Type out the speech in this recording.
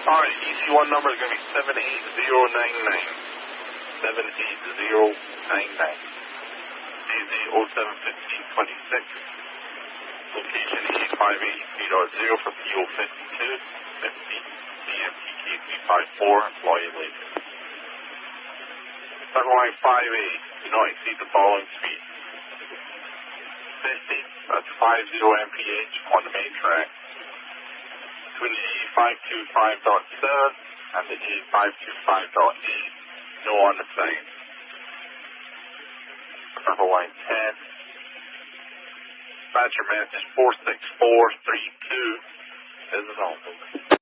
Alright, EC1 number is going to be 78099. 78099. DZ 071526. Location 858 for PO 52. 50. DMTK 354. Employee later. Circle line 5A. Do not exceed the following speed. 50. That's 50 mph on the main track. Between the A525.7 and the A525.8. No on the same. Circle line 10. Dispatcher message 46432 is an